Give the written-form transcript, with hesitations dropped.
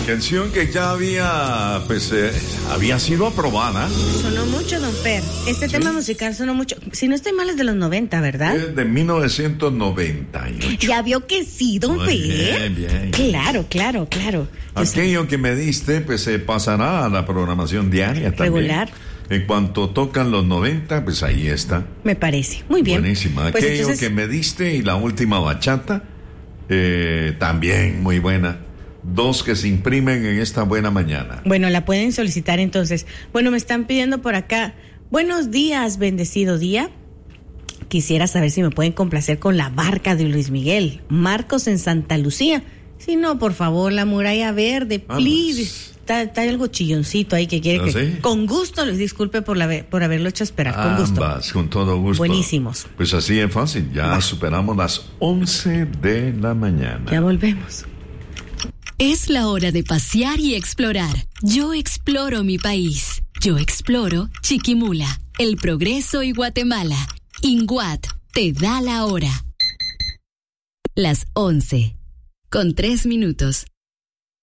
canción que ya había sido aprobada. Sonó mucho, don Fer. Este tema musical sonó mucho. Si no estoy mal, es de los 90, ¿verdad? Es de 1998. Ya vio que sí, don Fer. Bien. Claro. Aquello que me diste, pues se pasará a la programación diaria también. Regular. En cuanto tocan los 90, pues ahí está. Me parece. Muy bien. Buenísima. Pues Aquello entonces... que me diste y la última bachata, también muy buena. 2 que se imprimen en esta buena mañana. Bueno, la pueden solicitar entonces. Bueno, me están pidiendo por acá. Buenos días, bendecido día. Quisiera saber si me pueden complacer con La Barca de Luis Miguel. Marcos en Santa Lucía. Si no, por favor, La Muralla Verde, please. Está algo chilloncito ahí que quiere que... ¿Sí? Con gusto, les disculpe por haberlo hecho esperar. Con gusto. Ambas, con todo gusto. Buenísimos. Pues así es fácil. Ya superamos las 11 de la mañana. Ya volvemos. Es la hora de pasear y explorar. Yo exploro mi país. Yo exploro Chiquimula, El Progreso y Guatemala. INGUAT te da la hora. Las 11:03.